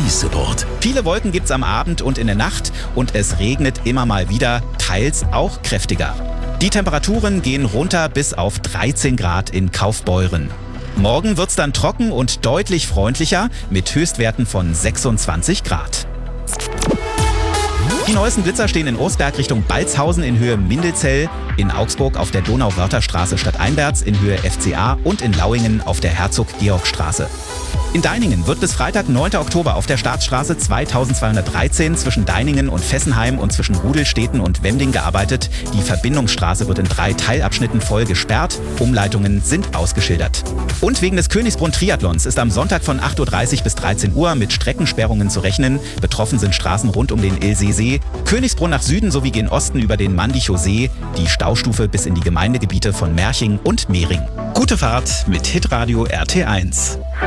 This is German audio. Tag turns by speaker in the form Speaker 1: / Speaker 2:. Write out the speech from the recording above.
Speaker 1: Support.
Speaker 2: Viele Wolken gibt's am Abend und in der Nacht und es regnet immer mal wieder, teils auch kräftiger. Die Temperaturen gehen runter bis auf 13 Grad in Kaufbeuren. Morgen wird's dann trocken und deutlich freundlicher mit Höchstwerten von 26 Grad. Die neuesten Blitzer stehen in Ursberg Richtung Balzhausen in Höhe Mindelzell, in Augsburg auf der Donau-Wörther-Straße Stadteinwärts in Höhe FCA und in Lauingen auf der Herzog-Georg-Straße. In Deiningen wird bis Freitag, 9. Oktober auf der Staatsstraße 2213 zwischen Deiningen und Fessenheim und zwischen Rudelstedten und Wemding gearbeitet. Die Verbindungsstraße wird in 3 Teilabschnitten voll gesperrt. Umleitungen sind ausgeschildert. Und wegen des Königsbrunn-Triathlons ist am Sonntag von 8.30 Uhr bis 13 Uhr mit Streckensperrungen zu rechnen. Betroffen sind Straßen rund um den Ilseesee, Königsbrunn nach Süden sowie gen Osten über den Mandichow See, die Staustufe bis in die Gemeindegebiete von Merching und Mehring. Gute Fahrt mit Hitradio RT1.